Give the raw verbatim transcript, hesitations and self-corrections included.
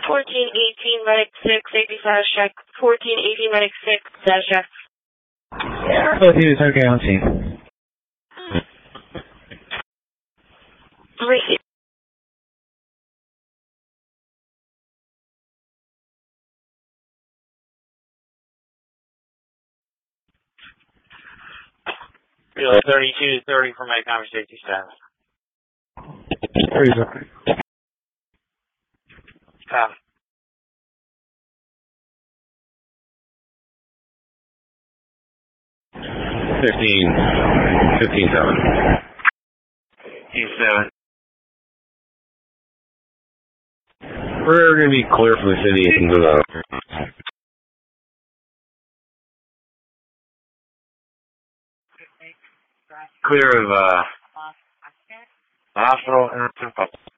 fourteen eighteen, medic six, safety status check. fourteen eighteen, medic six, status check. fourteen is okay on scene. Receive. thirty-two thirty for my conversation status. thirty is okay. Copy. Fifteen. Fifteen seven. Fifteen seven. We're gonna be clear from the city into the clear of uh the hospital and